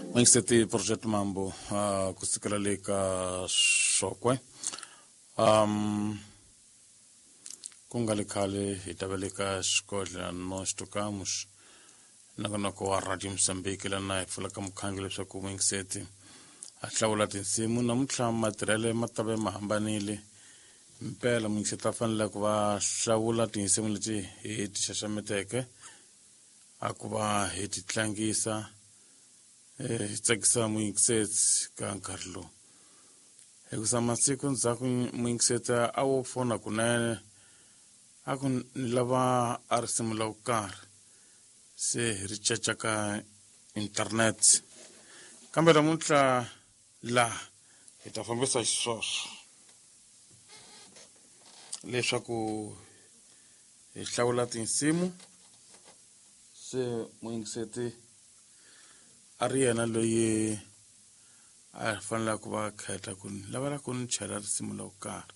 Mwengiseti Project Mambo kusukela le ka Shokwe kungale khale itabele ka xikola no xitokamush nakona ko wa Radio Mozambique lana ifula ka mukhangelo swa ku mwengiseti a hlawula tinsimu namuntlha matirhele matabe mahambanile mpela mwengiseti a fanele ku va hlawula tinsimu leti hi ti xaxameteke a ku va hi ti tlangisa tsakisa mwengiseti ka nkarhi lowu hikusa masiku ndzhaku mwengiseti a wo fona kunene a ku ni lava a risimu la ku karhi se hi ri caca ka internet kambe namuntlha laha hi ta fambisa xiswoswo leswaku hi hlawula tinsimu se mwengiseti a ri yena loyi a fanele ku va kheta ku ni lavela ku ni chela risimu la ku karhi